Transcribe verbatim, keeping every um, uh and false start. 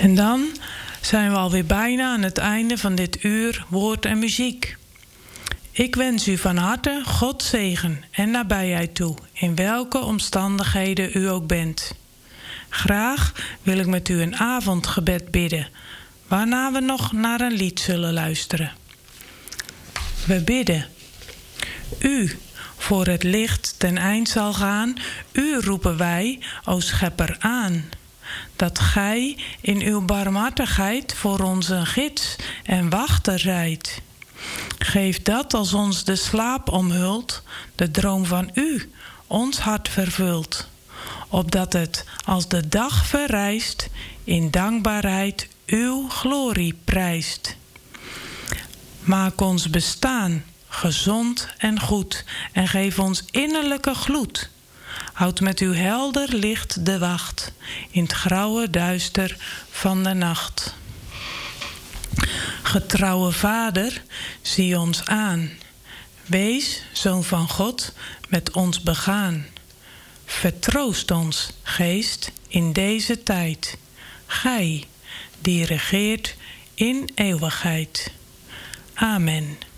En dan zijn we alweer bijna aan het einde van dit uur woord en muziek. Ik wens u van harte Gods zegen en nabijheid toe, in welke omstandigheden u ook bent. Graag wil ik met u een avondgebed bidden, waarna we nog naar een lied zullen luisteren. We bidden. U voor het licht ten eind zal gaan, u roepen wij, o Schepper, aan. Dat gij in uw barmhartigheid voor ons een gids en wachter zijt. Geef dat als ons de slaap omhult, de droom van u ons hart vervult. Opdat het als de dag verrijst, in dankbaarheid uw glorie prijst. Maak ons bestaan gezond en goed en geef ons innerlijke gloed. Houd met uw helder licht de wacht in het grauwe duister van de nacht. Getrouwe Vader, zie ons aan. Wees, Zoon van God, met ons begaan. Vertroost ons, Geest, in deze tijd. Gij, die regeert in eeuwigheid. Amen.